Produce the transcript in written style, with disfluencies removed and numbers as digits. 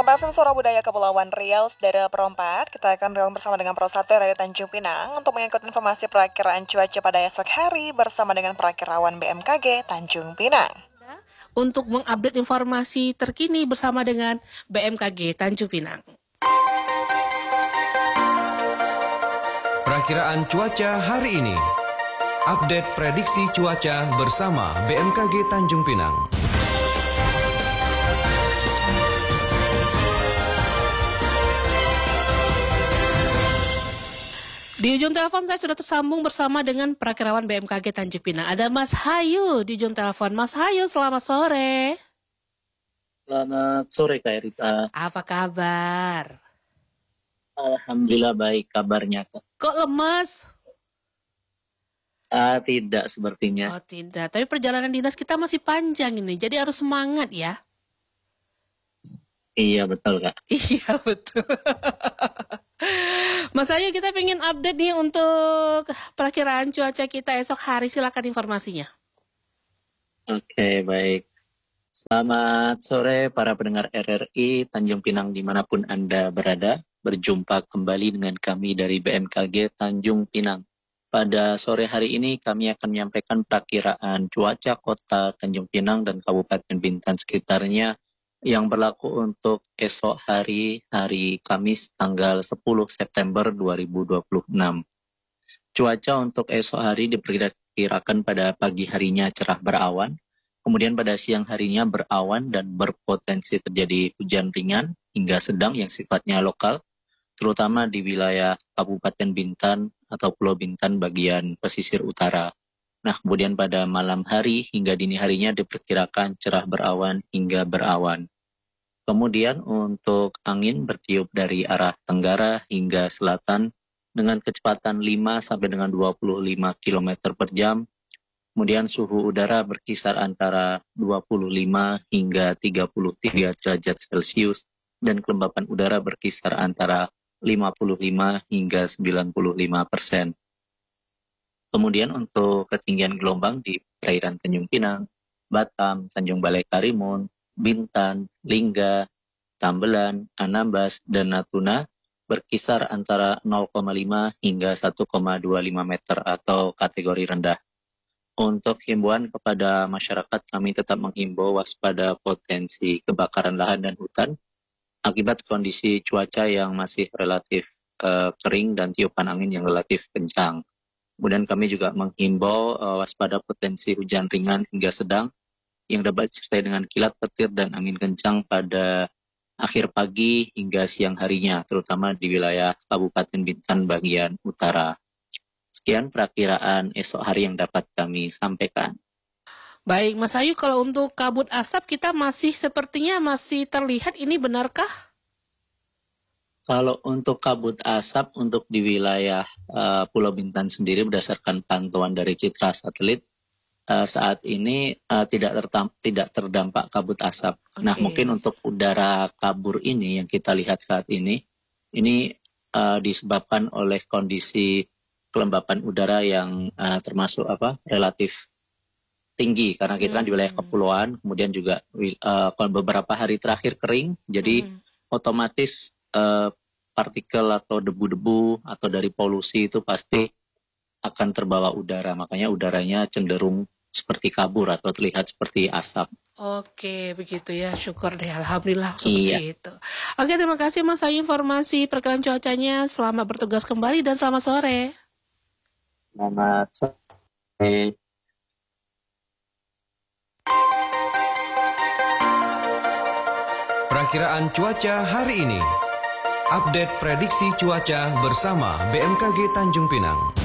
Kompas FM Suara Budaya Kepulauan Riau, Daerah Perompat. Kita akan bergabung bersama dengan Pro 1 dari Tanjung Pinang untuk mengikuti informasi perakiraan cuaca pada esok hari bersama dengan perakirawan BMKG Tanjung Pinang. Untuk mengupdate informasi terkini bersama dengan BMKG Tanjung Pinang. Perakiraan cuaca hari ini. Update prediksi cuaca bersama BMKG Tanjung Pinang. Di ujung telepon saya sudah tersambung bersama dengan perakirawan BMKG Tanjung Pinang. Ada Mas Hayu di ujung telepon. Mas Hayu, selamat sore. Selamat sore Kak Rita. Apa kabar? Alhamdulillah baik kabarnya Kak. Kok lemas? Tidak sepertinya. Oh tidak, tapi perjalanan dinas kita masih panjang ini. Jadi harus semangat ya. Iya betul Kak. Iya betul. Mas Ayu, kita pengen update nih untuk perakiraan cuaca kita esok hari. Silakan informasinya. Oke, baik. Selamat sore para pendengar RRI Tanjung Pinang dimanapun Anda berada. Berjumpa kembali dengan kami dari BMKG Tanjung Pinang. Pada sore hari ini kami akan menyampaikan perakiraan cuaca kota Tanjung Pinang dan Kabupaten Bintan sekitarnya yang berlaku untuk esok hari Kamis tanggal 10 September 2026. Cuaca untuk esok hari diperkirakan pada pagi harinya cerah berawan, kemudian pada siang harinya berawan dan berpotensi terjadi hujan ringan hingga sedang yang sifatnya lokal, terutama di wilayah Kabupaten Bintan atau Pulau Bintan bagian pesisir utara. Nah, kemudian pada malam hari hingga dini harinya diperkirakan cerah berawan hingga berawan. Kemudian untuk angin bertiup dari arah tenggara hingga selatan dengan kecepatan 5 sampai dengan 25 km per jam. Kemudian suhu udara berkisar antara 25 hingga 33 derajat Celcius dan kelembapan udara berkisar antara 55 hingga 95%. Kemudian untuk ketinggian gelombang di perairan Tanjung Pinang, Batam, Tanjung Balai Karimun, Bintan, Lingga, Tambelan, Anambas, dan Natuna berkisar antara 0,5 hingga 1,25 meter atau kategori rendah. Untuk himbauan kepada masyarakat, kami tetap menghimbau waspada potensi kebakaran lahan dan hutan akibat kondisi cuaca yang masih relatif kering dan tiupan angin yang relatif kencang. Kemudian kami juga menghimbau waspada potensi hujan ringan hingga sedang yang dapat disertai dengan kilat petir dan angin kencang pada akhir pagi hingga siang harinya, terutama di wilayah Kabupaten Bintan bagian utara. Sekian perakiraan esok hari yang dapat kami sampaikan. Baik, Mas Ayu, kalau untuk kabut asap kita sepertinya masih terlihat, ini benarkah? Kalau untuk kabut asap untuk di wilayah Pulau Bintan sendiri berdasarkan pantauan dari Citra Satelit saat ini tidak terdampak kabut asap. Okay. Nah mungkin untuk udara kabur ini yang kita lihat saat ini disebabkan oleh kondisi kelembapan udara yang termasuk relatif tinggi karena kita kan di wilayah kepulauan, kemudian juga beberapa hari terakhir kering, jadi otomatis partikel atau debu-debu atau dari polusi itu pasti akan terbawa udara, makanya udaranya cenderung seperti kabur atau terlihat seperti asap. Oke, begitu ya, syukur deh, alhamdulillah seperti itu. Oke, terima kasih Mas Ayu informasi perkiraan cuacanya, selamat bertugas kembali dan selamat sore. Selamat sore. Perakiraan cuaca hari ini. Update prediksi cuaca bersama BMKG Tanjung Pinang.